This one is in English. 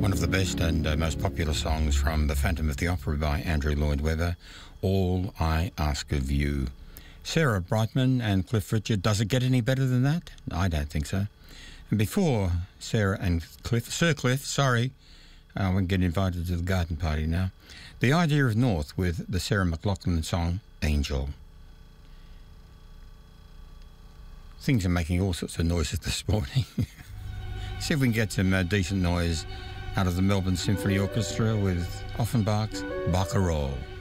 One of the best and most popular songs from The Phantom of the Opera by Andrew Lloyd Webber, All I Ask of You. Sarah Brightman and Cliff Richard, does it get any better than that? I don't think so. And before Sarah and Cliff, Sir Cliff, sorry, we get invited to the garden party now. The Idea of North with the Sarah McLachlan song, Angel. Things are making all sorts of noises this morning. See if we can get some decent noise out of the Melbourne Symphony Orchestra with Offenbach's Barcarolle.